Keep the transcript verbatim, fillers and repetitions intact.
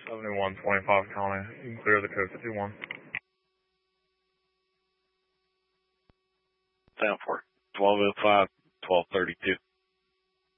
seventy-one twenty-five County. You can clear the code fifty-one. Down for twelve oh five, twelve thirty-two.